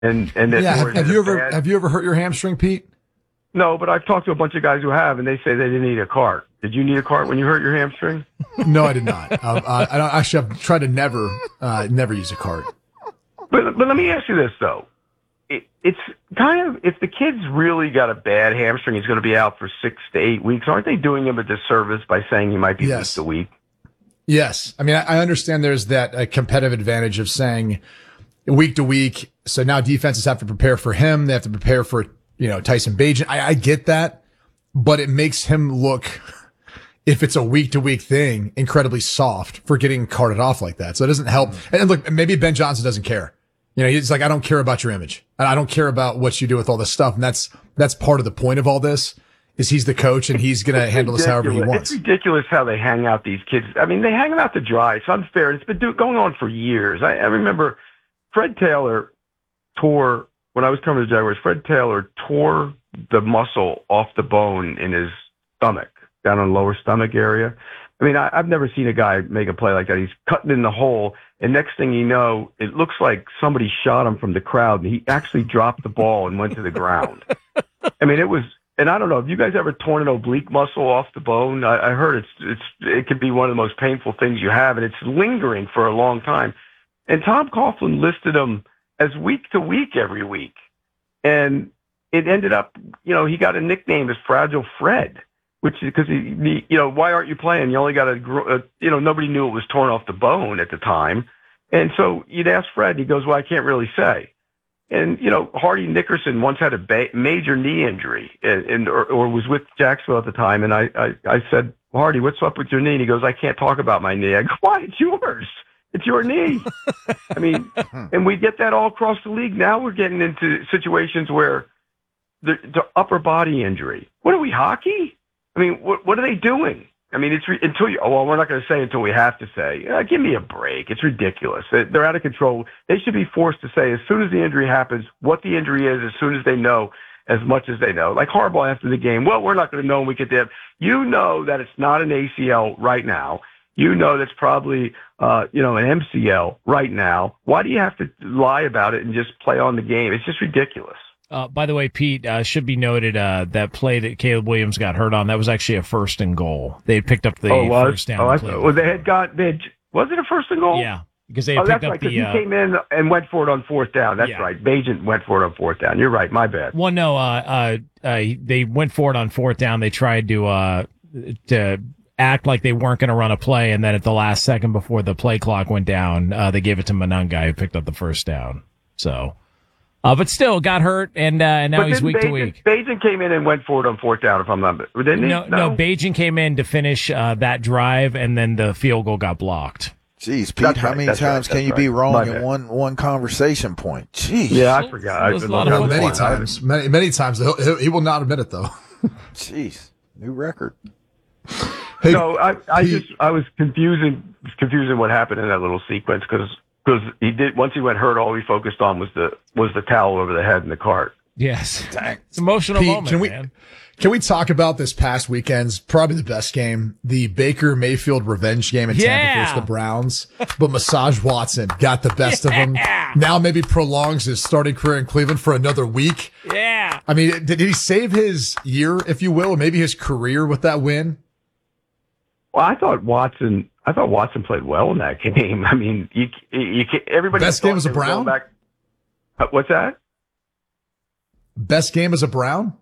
and yeah. Have you ever hurt your hamstring, Pete? No, but I've talked to a bunch of guys who have, and they say they didn't need a cart. Did you need a cart when you hurt your hamstring? No, I did not. I've tried to never use a cart. But let me ask you this though. It's kind of, if the kid's really got a bad hamstring, he's going to be out for 6 to 8 weeks. Aren't they doing him a disservice by saying he might be week to week? Yes. I mean, I understand there's that competitive advantage of saying week to week. So now defenses have to prepare for him. They have to prepare for, Tyson Bagent. I get that, but it makes him look, if it's a week to week thing, incredibly soft for getting carted off like that. So it doesn't help. And look, maybe Ben Johnson doesn't care. He's like, I don't care about your image. And I don't care about what you do with all this stuff. And that's part of the point of all this, is he's the coach and he's going to handle this however he wants. It's ridiculous how they hang out these kids. I mean, they hang them out to dry. It's unfair. It's been going on for years. I remember Fred Taylor tore, when I was coming to the Jaguars, Fred Taylor tore the muscle off the bone in his stomach, down in the lower stomach area. I mean, I've never seen a guy make a play like that. He's cutting in the hole, and next thing you know, it looks like somebody shot him from the crowd, and he actually dropped the ball and went to the ground. I mean, it was, and I don't know, have you guys ever torn an oblique muscle off the bone? I heard it could be one of the most painful things you have, and it's lingering for a long time. And Tom Coughlin listed him as week to week every week, and it ended up, he got a nickname as Fragile Fred. Which is because why aren't you playing? You only got nobody knew it was torn off the bone at the time. And so you'd ask Fred, he goes, well, I can't really say. And, Hardy Nickerson once had a major knee injury or was with Jacksonville at the time. And I said, Hardy, what's up with your knee? And he goes, I can't talk about my knee. I go, why? It's yours. It's your knee. I mean, and we get that all across the league. Now we're getting into situations where the upper body injury. What are we, hockey? I mean, what are they doing? I mean, it's we're not going to say until we have to say. Give me a break. It's ridiculous. They're out of control. They should be forced to say as soon as the injury happens what the injury is, as soon as they know as much as they know. Like Harbaugh after the game. Well, we're not going to know when we get there. You know that it's not an ACL right now. You know that's probably an MCL right now. Why do you have to lie about it and just play on the game? It's just ridiculous. By the way, Pete, should be noted that play that Caleb Williams got hurt on, that was actually a 1st and goal. They had picked up the first down. Was it a 1st and goal? Yeah, because they had picked up he came in and went for it on 4th down. That's right. Bagent went for it on 4th down. You're right. My bad. Well, no, they went for it on 4th down. They tried to act like they weren't going to run a play, and then at the last second before the play clock went down, they gave it to Monangai, who picked up the 1st down. So. But still got hurt, and now he's week to week. Bagent came in and went for it on 4th down, if I'm not mistaken. Didn't he? No, Bagent came in to finish that drive, and then the field goal got blocked. Jeez, Pete, how many times can you be wrong in one conversation point? Jeez. Yeah, I forgot. Many times. Many times. He will not admit it, though. Jeez. New record. Hey, no, I was confusing what happened in that little sequence because he did, once he went hurt, all he focused on was the towel over the head in the cart. Yes. It's an emotional moment, man. Can we talk about this past weekend's probably the best game, the Baker Mayfield revenge game in Tampa versus the Browns? But Massage Watson got the best of him. Now maybe prolongs his starting career in Cleveland for another week. Yeah. I mean, did he save his year, if you will, or maybe his career with that win? Well, I thought Watson played well in that game. I mean, everybody. Best game as a Brown? What's that? Best game as a Brown?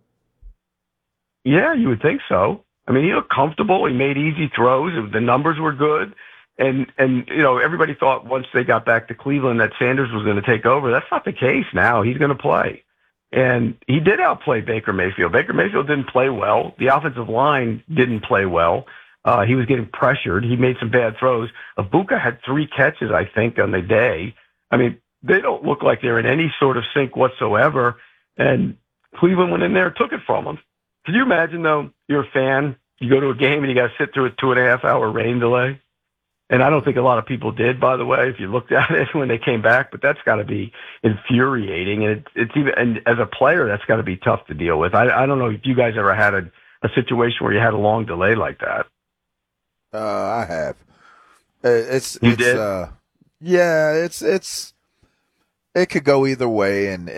Yeah, you would think so. I mean, he looked comfortable. He made easy throws. The numbers were good. And everybody thought once they got back to Cleveland that Sanders was going to take over. That's not the case now. He's going to play. And he did outplay Baker Mayfield. Baker Mayfield didn't play well. The offensive line didn't play well. He was getting pressured. He made some bad throws. Abuka had 3 catches, I think, on the day. I mean, they don't look like they're in any sort of sync whatsoever. And Cleveland went in there and took it from them. Can you imagine, though, you're a fan, you go to a game and you got to sit through a 2.5-hour rain delay? And I don't think a lot of people did, by the way, if you looked at it when they came back. But that's got to be infuriating. And it's even, and as a player, that's got to be tough to deal with. I don't know if you guys ever had a situation where you had a long delay like that. I have. You did? Yeah, it's it could go either way, and